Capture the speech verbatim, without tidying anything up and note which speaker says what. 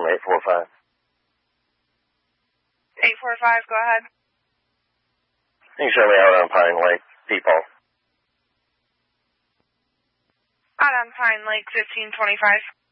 Speaker 1: eight four five.
Speaker 2: eight four five, go ahead.
Speaker 1: Can you show me out on Pine Lake, people?
Speaker 2: Out on Pine Lake, fifteen twenty-five.